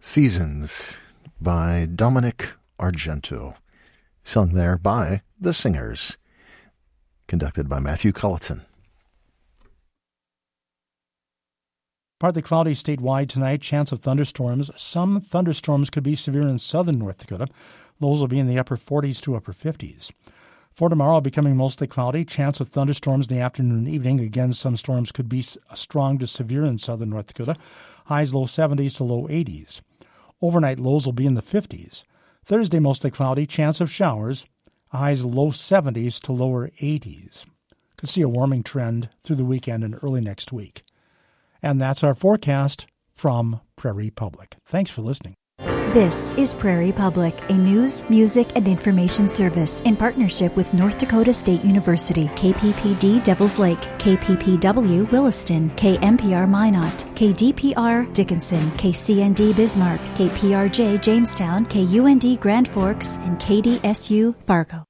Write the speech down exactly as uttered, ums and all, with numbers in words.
Seasons by Dominic Argento, sung there by The Singers, conducted by Matthew Culleton. Partly cloudy statewide tonight, chance of thunderstorms. Some thunderstorms could be severe in southern North Dakota. Those will be in the upper forties to upper fifties. For tomorrow, becoming mostly cloudy, chance of thunderstorms in the afternoon and evening. Again, some storms could be strong to severe in southern North Dakota. Highs low seventies to low eighties. Overnight lows will be in the fifties. Thursday, mostly cloudy, chance of showers. Highs low seventies to lower eighties. Could see a warming trend through the weekend and early next week. And that's our forecast from Prairie Public. Thanks for listening. This is Prairie Public, a news, music, and information service in partnership with North Dakota State University, K P P D Devils Lake, K P P W Williston, K M P R Minot, K D P R Dickinson, K C N D Bismarck, K P R J Jamestown, K U N D Grand Forks, and K D S U Fargo.